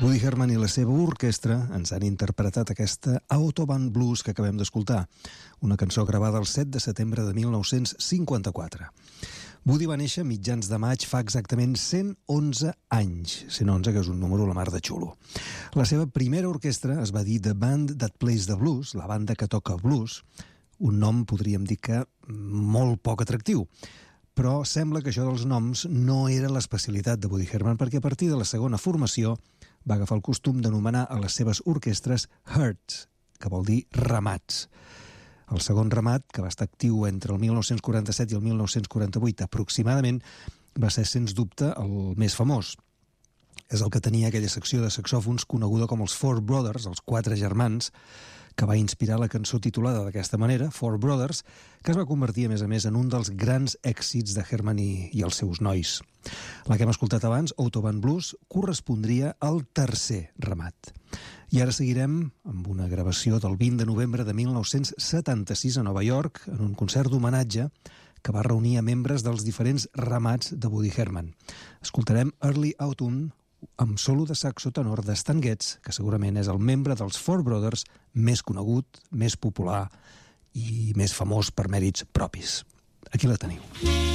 Woody Herman i la seva orquestra ens han interpretat aquesta Autobahn Blues que acabem d'escoltar, una cançó gravada el 7 de setembre de 1954. Woody va néixer a mitjans de maig fa exactament 111 anys, 111 que és un número a la mar de xulo. La seva primera orquestra es va dir The Band That Plays the Blues, la banda que toca blues, un nom podríem dir que molt poc atractiu. Però sembla que això dels noms no era l'especialitat de Woody Herman, perquè a partir de la segona formació va agafar el costum d'anomenar a les seves orquestres herds, que vol dir ramats. El segon ramat, que va estar actiu entre el 1947 i el 1948 aproximadament, va ser sens dubte el més famós. És el que tenia aquella secció de saxòfons coneguda com els Four Brothers, els quatre germans, que va inspirar la cançó titulada d'aquesta manera, Four Brothers, que es va convertir, a més, en un dels grans èxits de Herman i els seus nois. La que hem escoltat abans, Autobahn Blues, correspondria al tercer ramat. I ara seguirem amb una gravació del 20 de novembre de 1976 a Nova York, en un concert d'homenatge que va reunir a membres dels diferents ramats de Woody Herman. Escoltarem Early Autumn, amb solo de saxo tenor de Stan Getz, que segurament és el membre dels Four Brothers més conegut, més popular i més famós per mèrits propis. Aquí la teniu.